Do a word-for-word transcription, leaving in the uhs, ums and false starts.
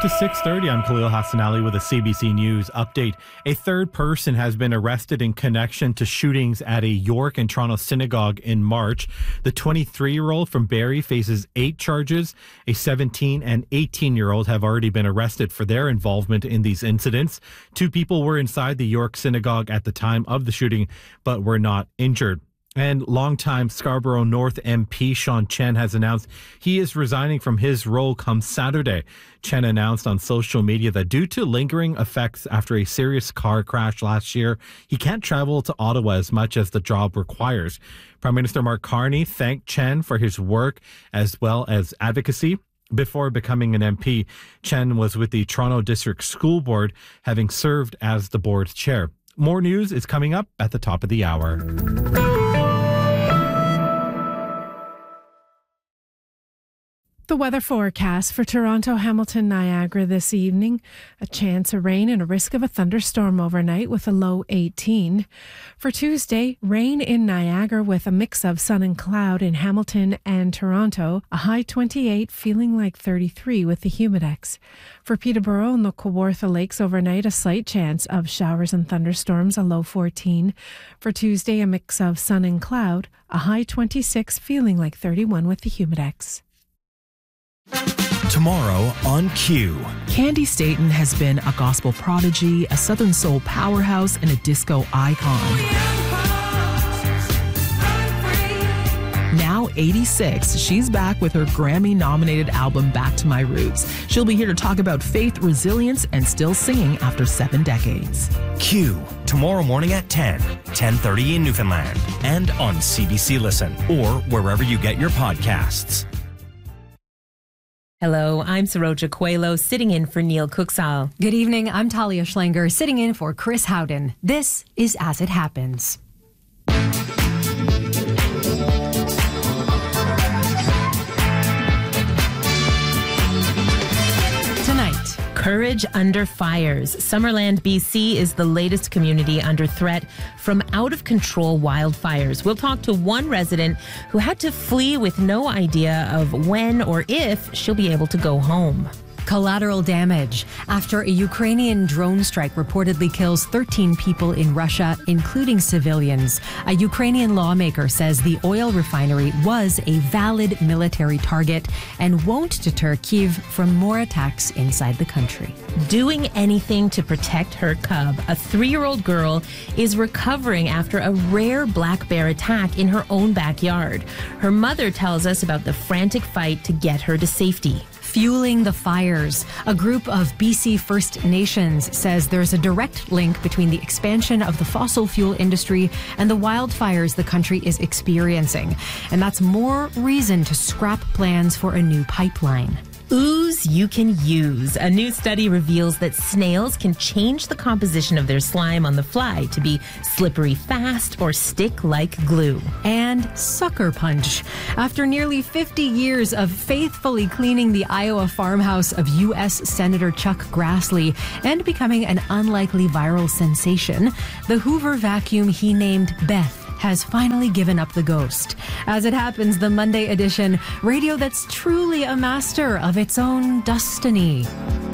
to six thirty. I'm Khalil Hassanali with a C B C News update. A third person has been arrested in connection to shootings at a York and Toronto synagogue in March. The twenty-three-year-old from Barrie faces eight charges. A seventeen and eighteen-year-old have already been arrested for their involvement in these incidents. Two people were inside the York synagogue at the time of the shooting, but were not injured. And longtime Scarborough North M P Sean Chen has announced he is resigning from his role come Saturday. Chen announced on social media that due to lingering effects after a serious car crash last year, he can't travel to Ottawa as much as the job requires. Prime Minister Mark Carney thanked Chen for his work as well as advocacy. Before becoming an M P, Chen was with the Toronto District School Board, having served as the board's chair. More news is coming up at the top of the hour. The weather forecast for Toronto, Hamilton, Niagara this evening. A chance of rain and a risk of a thunderstorm overnight with a low eighteen. For Tuesday, rain in Niagara with a mix of sun and cloud in Hamilton and Toronto. A high twenty-eight, feeling like thirty-three with the humidex. For Peterborough and the Kawartha Lakes overnight, a slight chance of showers and thunderstorms, a low fourteen. For Tuesday, a mix of sun and cloud. A high twenty-six, feeling like thirty-one with the humidex. Tomorrow on Q. Candy Staton has been a gospel prodigy, a Southern soul powerhouse, and a disco icon. Now eighty-six, she's back with her Grammy-nominated album Back to My Roots. She'll be here to talk about faith, resilience, and still singing after seven decades. Q, tomorrow morning at ten, ten thirty in Newfoundland, and on C B C Listen, or wherever you get your podcasts. Hello, I'm Saroja Coelho, sitting in for Neil Cooksall. Good evening, I'm Talia Schlanger, sitting in for Chris Howden. This is As It Happens. Tonight, Courage Under Fires. Summerland, B C is the latest community under threat from out-of-control wildfires. We'll talk to one resident who had to flee with no idea of when or if she'll be able to go home. Collateral damage after a Ukrainian drone strike reportedly kills thirteen people in Russia, including civilians. A Ukrainian lawmaker says the oil refinery was a valid military target and won't deter Kyiv from more attacks inside the country. Doing anything to protect her cub, a three-year-old girl is recovering after a rare black bear attack in her own backyard. Her mother tells us about the frantic fight to get her to safety. Fueling the fires. A group of B C First Nations says there's a direct link between the expansion of the fossil fuel industry and the wildfires the country is experiencing. And that's more reason to scrap plans for a new pipeline. Ooze you can use. A new study reveals that snails can change the composition of their slime on the fly to be slippery fast or stick like glue. And sucker punch. After nearly fifty years of faithfully cleaning the Iowa farmhouse of U S Senator Chuck Grassley and becoming an unlikely viral sensation, the Hoover vacuum he named Beth has finally given up the ghost. As it happens, the Monday edition, radio that's truly a master of its own destiny.